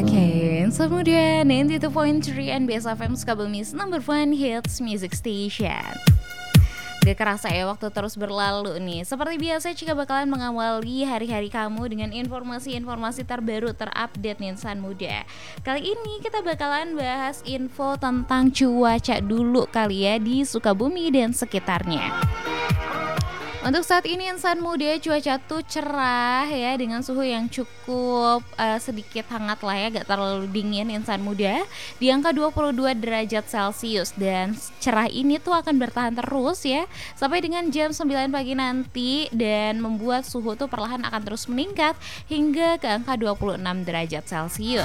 Oke, kemudian 92.3 NBS FM Sukabumi's number one hits music station. Gak kerasa ya waktu terus berlalu nih. Seperti biasa Cika bakalan mengawali hari-hari kamu dengan informasi-informasi terbaru terupdate nih insan muda. Kali ini kita bakalan bahas info tentang cuaca dulu kali ya di Sukabumi dan sekitarnya. Untuk saat ini insan muda cuaca tuh cerah ya dengan suhu yang cukup sedikit hangat lah ya, gak terlalu dingin insan muda di angka 22 derajat Celcius, dan cerah ini tuh akan bertahan terus ya sampai dengan jam 9 pagi nanti dan membuat suhu tuh perlahan akan terus meningkat hingga ke angka 26 derajat Celcius.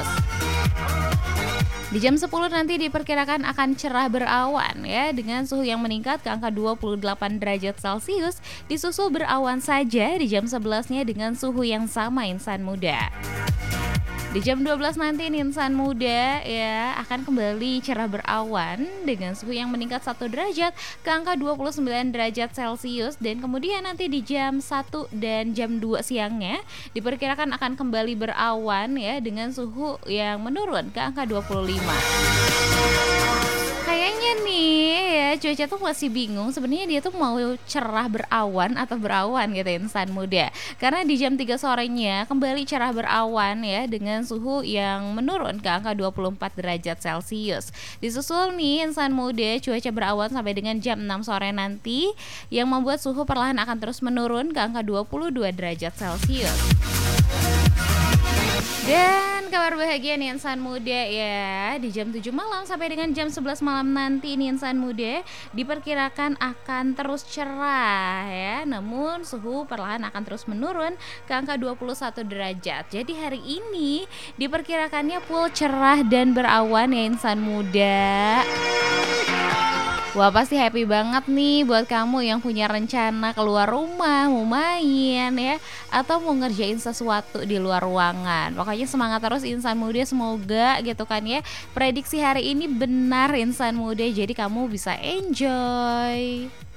Di jam 10 nanti diperkirakan akan cerah berawan ya dengan suhu yang meningkat ke angka 28 derajat Celcius, disusul berawan saja di jam 11-nya dengan suhu yang sama insan muda. Di jam 12 nanti insan muda ya akan kembali cerah berawan dengan suhu yang meningkat 1 derajat ke angka 29 derajat Celcius, dan kemudian nanti di jam 1 dan jam 2 siangnya diperkirakan akan kembali berawan ya dengan suhu yang menurun ke angka 25. Kayaknya nih ya cuaca tuh masih bingung sebenarnya dia tuh mau cerah berawan atau berawan gitu insan muda. Karena di jam 3 sorenya kembali cerah berawan ya dengan suhu yang menurun ke angka 24 derajat Celcius. Disusul nih insan muda cuaca berawan sampai dengan jam 6 sore nanti yang membuat suhu perlahan akan terus menurun ke angka 22 derajat Celcius. Dan kabar bahagia nih insan muda ya, di jam 7 malam sampai dengan jam 11 malam nanti nih insan muda diperkirakan akan terus cerah ya, namun suhu perlahan akan terus menurun ke angka 21 derajat. Jadi hari ini diperkirakannya full cerah dan berawan ya insan muda. Wah pasti happy banget nih buat kamu yang punya rencana keluar rumah, mau main ya, atau mau ngerjain sesuatu di luar ruangan. Pokoknya semangat terus insan muda, semoga gitu kan ya prediksi hari ini benar insan muda, jadi kamu bisa enjoy.